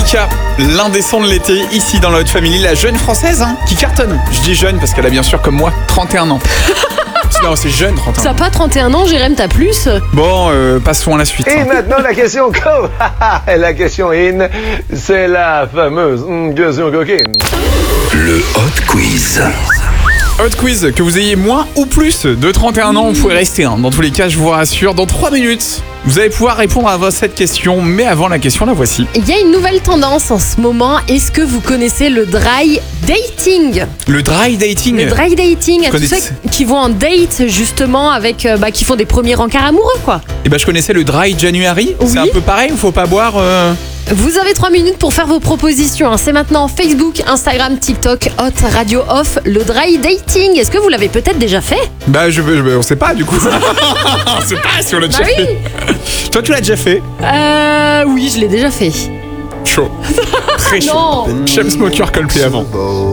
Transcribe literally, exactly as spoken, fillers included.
Mika, l'indécent de l'été, ici dans la Hot Family, la jeune française hein, qui cartonne. Je dis jeune parce qu'elle a bien sûr comme moi trente et un ans. Non, c'est jeune, trente et un Ça ans. pas trente et un ans, Jérém, t'as plus. Bon, euh, passons à la suite. Et hein. maintenant, la question co. La question in, c'est la fameuse mm, question coquine. Le Hot Quiz. Hot quiz, que vous ayez moins ou plus de trente et un ans, vous pouvez rester. Hein. Dans tous les cas, je vous rassure, dans trois minutes, vous allez pouvoir répondre à cette question. Mais avant la question, la voici. Il y a une nouvelle tendance en ce moment. Est-ce que vous connaissez le dry dating? Le dry dating. Le dry dating, tous connaissez- ceux qui vont en date justement avec, euh, bah, qui font des premiers rencarts amoureux quoi. Et ben, je connaissais le dry January. Oui. C'est un peu pareil, il faut pas boire. euh, Vous avez trois minutes pour faire vos propositions. hein. C'est maintenant Facebook, Instagram, TikTok, Hot Radio Off, le dry dating. Est-ce que vous l'avez peut-être déjà fait? Bah, je, je, on sait pas du coup. On sait pas si on l'a déjà Bah oui. fait. Toi, tu l'as déjà fait. Euh, oui, je l'ai déjà fait. Chaud. Très chaud. Non. Chemsmoker Coldplay avant.